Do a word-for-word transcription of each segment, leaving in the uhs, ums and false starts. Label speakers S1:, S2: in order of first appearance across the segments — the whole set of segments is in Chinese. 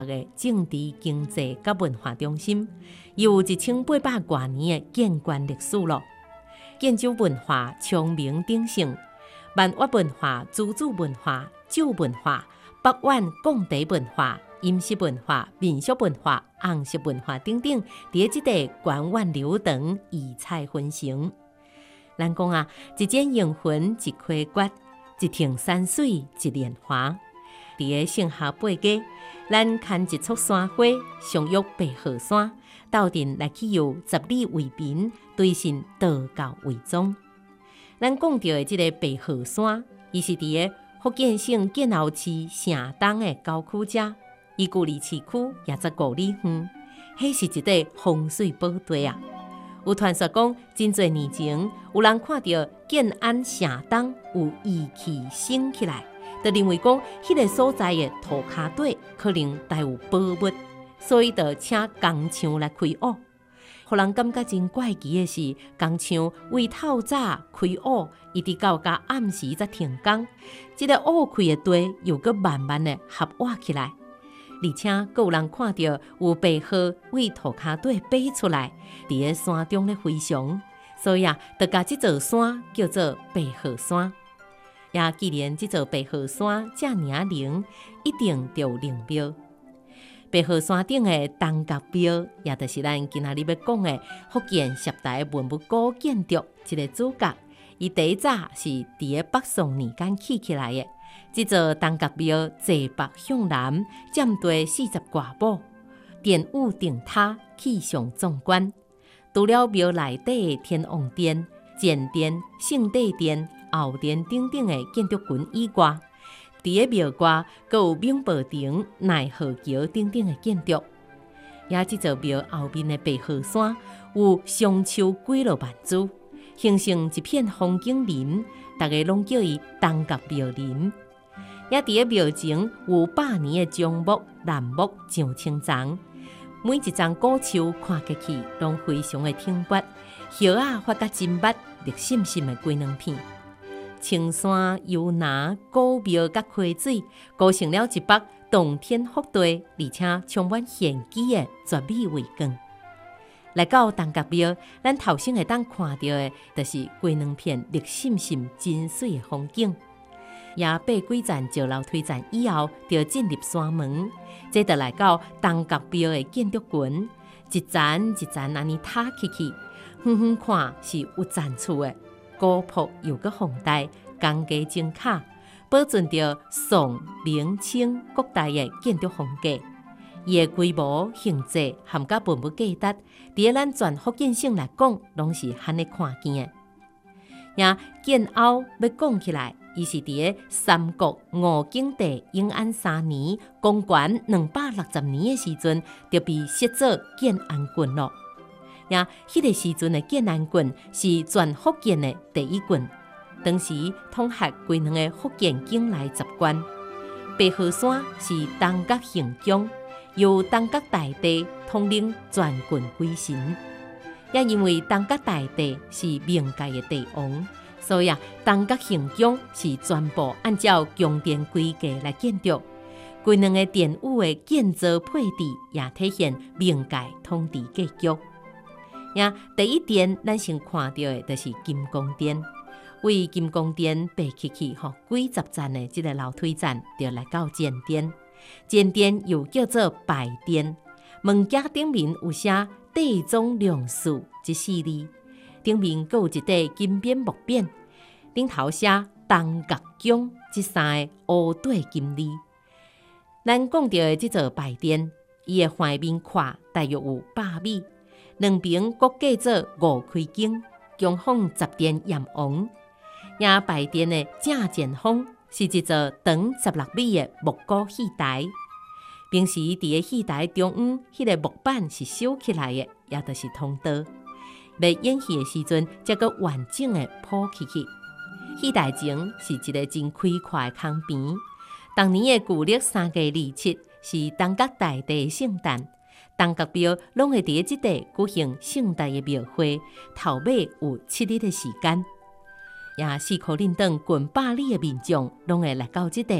S1: 的政治、经济甲文化中心，有一千八百多年的建馆历史咯。建州文化昌明鼎盛，万越文化、朱子文化、酒文化、北苑贡茶文化、饮食文化、民俗文化、红色文化等等，伫即个源远流长、异彩纷呈。咱讲啊，一剪迎魂一溪决，一庭山水一莲花。伫个盛夏八月，咱牵一簇山花，相约白鹤山，斗阵来去游十里为民，对神道教为宗。咱讲到的即个白鹤山，伊是伫个福建省建后市城东的郊区遮，伊距离市区也才五里远，迄是一块风水宝地啊！有传说讲，真侪年前有人看到建安城东有义气升起来，就认为讲迄个所在的土骹底可能带有宝物，所以就请工厂来开挖。互人感觉真怪奇的是，工厂为透早开挖，一直到甲暗时才停工，即、这个挖开的地又搁慢慢的合挖起来。而且，阁有人看到有白鹤为土骹底飞出来，伫个山中咧飞翔，所以啊，就甲即座山叫做白鹤山。也既然即座白鹤山遮尔灵，一定就有灵庙。白鹤山顶的东角庙，也就是咱今仔日要讲的福建十大文物古建筑一个主角。伊第一早是伫个北宋年间起起来的。这座东角庙坐北向南，占地四十多亩，殿宇顶塔，气象壮观。除了庙内底的天王殿、前殿、圣帝殿、后殿等等的建筑群以外，伫个庙外，阁有永宝亭、奈何桥等等的建筑。也这座庙后面的白鹤山有松树几落万株，形成一片风景林，大家拢叫伊东角庙林。也伫个庙前有百年的樟木、楠木、上青丛，每一丛古树看起去拢非常的挺拔，叶啊发甲真密，绿芯芯的龟卵片。青山幽南古庙甲溪水，构成了一幅洞天福地，而且充满玄机的绝美画卷。来到东角庙，咱头先会当看到的，就是龟卵片绿芯芯、真水的风景。也爬几站石楼梯站以后，就进入山门，接着来到东角庙的建筑群，一层一层安尼塔起去，远远看是有层次的，古朴又搁宏大，工艺精巧，保存着宋、明、清各代的建筑风格。伊的规模、形制含甲文物价值，伫咱全福建省来讲，拢是罕咧看见的。也建后要讲起来，伊是伫个三国五景帝永安三年，公元两百六十年的时阵，就被设做建安郡咯。也迄个时阵的建安郡是全福建的第一郡，当时统辖规两个福建境内十县。白鹤山是东角行宫，由东角大帝统领全郡鬼神。也因为东角大帝是冥界的帝王，所以啊，东角行宫是全部按照宫殿规格来建筑。规两个殿宇的建造配置也体现冥界统治格局。呀，第一殿咱先看到的就是金光殿，为金光殿爬起去吼，几十层的这个楼梯站，就来到前殿。前殿又叫做拜殿，门架顶面有写“地宗良树”这四字，顶面阁有一块金边木匾，顶头写“东角宫”这三个乌对金字。咱讲到的这座拜殿，伊的环面宽大约有百米，两边各架做五开间，供奉十殿阎王。也拜殿的正前方是一座长十六米的木鼓戏台。平时伫个戏台中央，迄、那个木板是收起来的，也就是通道。要演戏的时阵，才个完整的铺起去。戏台前是一个真开阔的空边。当年的旧历三月二七是东角大帝的圣诞，东角庙拢会伫即地举行盛大的庙会，头尾有七日的时间。也四苦恁等近百里的民众拢会来到即地，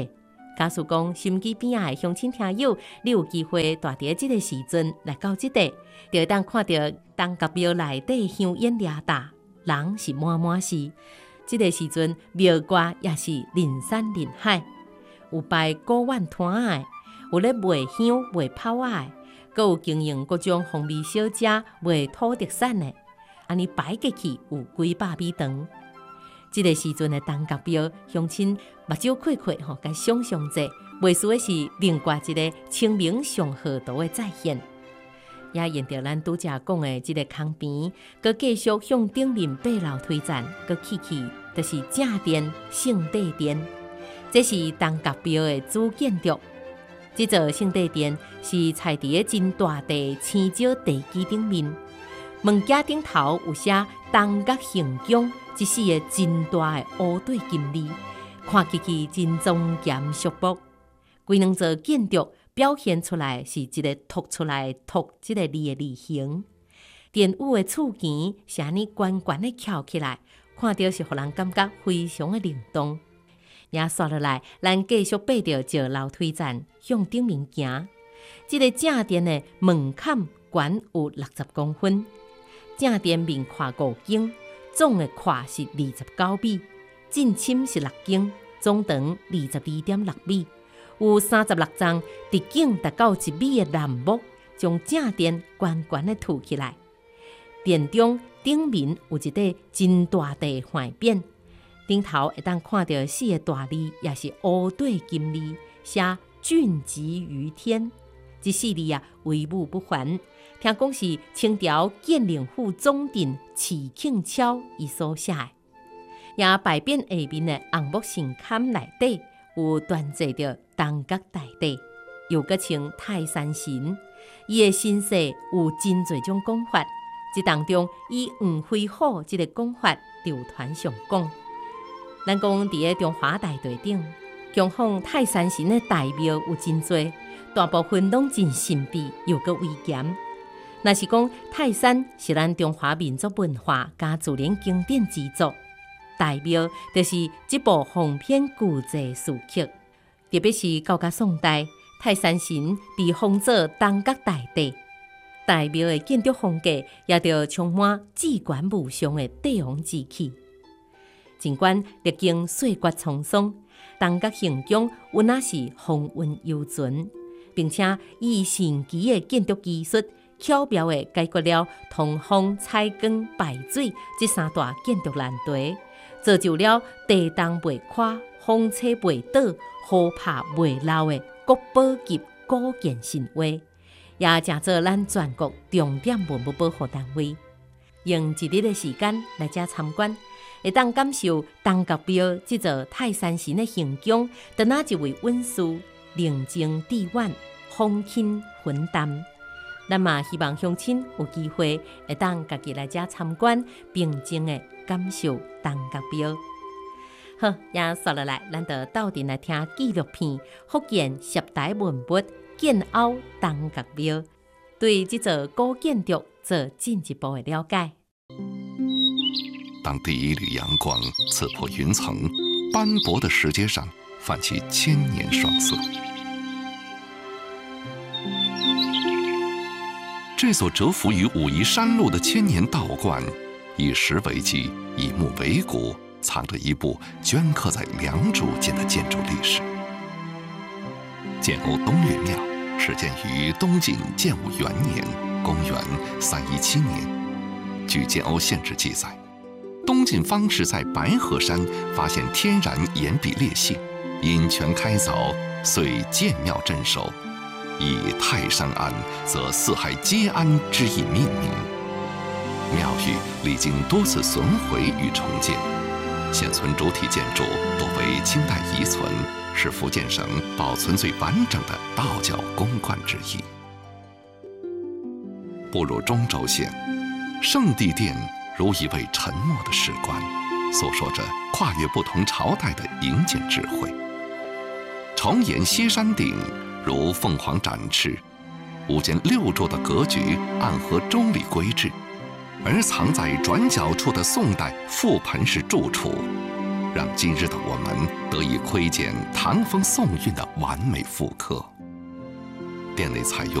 S1: 假使讲心机边仔的乡亲听友，你有机会住伫即个时阵来到即地，就会当看到东角庙内底香烟掠大，人是满满是。即个时阵庙外也是人山人海，有摆古玩摊的，有咧卖香卖炮仔的，阁有经营各种风味小食卖土特产的，安尼摆过去有几百米长。即个时阵的东角庙乡亲目睭开开吼，甲想象者，袂输的是另外一个清明上河图的再现。也沿着咱拄则讲的即个空边，佮继续向顶面爬楼推站，佮去去，就是正殿圣帝殿。这是东角庙的主建筑。这座圣帝殿是踩伫个真大地青石地基顶面，门架顶头有写东角行宫。一四个真大的乌对金字，看起去真庄严肃穆。规两座建筑表现出来是一个凸出来凸这个字的字形。殿宇的厝檐是安尼悬悬的翘起来，看到是互人感觉非常的灵动。也刷落来，咱继续爬着石楼梯站向顶面行。这个正殿的门槛悬有六十公分，正殿面跨五间。总的跨是二十九米，进深是六间，总长二十二点六米，有三十六张直径达到一米的栏木，将正殿悬悬的凸起来。殿中顶面有一块真大地牌匾，顶头会当看到四个大字，也是乌对金字，写“俊极于天”。这四字啊，威武不凡。听讲是清朝建宁府总镇齐庆超伊所写的，也牌匾下面的红木神龛内底有端坐着东角大帝，又搁称泰山神。伊的身世有真侪种讲法，这当中以黄飞虎这个讲法流传上广。咱讲伫个中华大地顶，供奉泰山神的大庙有真多，大部分拢真神秘又搁威严。若是讲泰山是咱中华民族文化加自然经典之作，大庙就是这部鸿篇巨制序曲。特别是到甲宋代，泰山神被封做东角大帝，大庙的建筑风格也着充满至高无上的帝王之气。尽管历经岁月沧桑，东角行宫仍然是风韵犹存，并且以神奇的建筑技术。巧妙地解决了通风、采光、排水这三大建筑难题，造就了地动袂垮、风吹袂倒、雨拍袂漏的国宝级古建神话，也成做咱全国重点文物保护单位。用一日的时间来遮参观，会当感受东角庙这座泰山神的行宫，在哪一位稳士宁静致远、风轻云淡。咱嘛希望乡亲有机会会当家己来遮参观，平静的感受东角庙。好，也刷落来，咱就斗阵来听纪录片《福建十大文物建瓯东角庙》，对这座古建筑做进一步的了解。
S2: 当第一缕阳光刺破云层，斑驳的石阶上泛起千年霜色。这所蛰伏于武夷山路的千年道观，以石为基，以木为骨，藏着一部镌刻在梁柱间的建筑历史。建瓯东岳庙始建于东晋建武元年（公元三一七年）。据建瓯县志记载，东晋方士在白河山发现天然岩壁裂隙，因泉开凿，遂建庙镇守。以泰山庵则四海皆安之意命名。庙宇历经多次损毁与重建，现存主体建筑多为清代遗存，是福建省保存最完整的道教宫观之一。步入中轴线，圣帝殿如一位沉默的史官，诉说着跨越不同朝代的营建智慧。重檐歇山顶如凤凰展翅，五间六座的格局暗合周礼规制，而藏在转角处的宋代覆盆式住处， 让今日的我们得以窥见唐风宋韵的完美复刻。店内采用